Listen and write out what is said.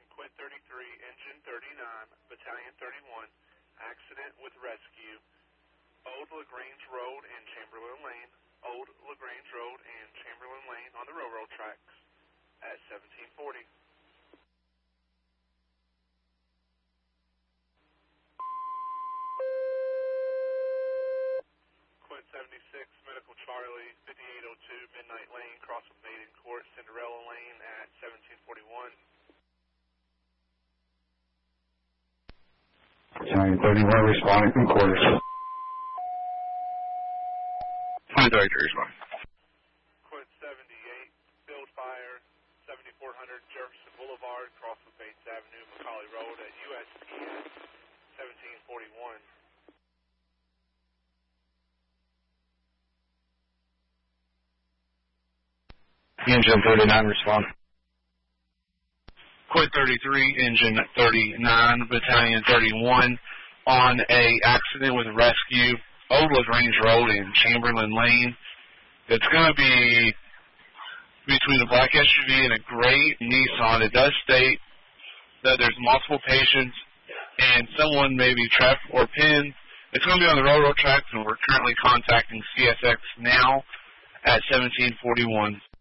Quint 33, Engine 39, Battalion 31, accident with rescue, Old LaGrange Road and Chamberlain Lane, Old LaGrange Road and Chamberlain Lane on the railroad tracks at 1740. Quint 76, Medical Charlie, 5802 Midnight Lane, cross with Maiden Court, Cinderella Lane at 1741. Battalion 31 responding from quarters. Quint 33 responding. Quint 78, field fire, 7400 Jefferson Boulevard, cross with Bates Avenue, Macaulay Road at USPS 1741. Engine 39 respond. Quint 33, Engine 39, Battalion 31, on a accident with rescue, Old LaGrange Road and Chamberlain Lane. It's going to be between a black SUV and a gray Nissan. It does state that there's multiple patients and someone may be trapped or pinned. It's going to be on the railroad tracks, and we're currently contacting CSX now at 1741.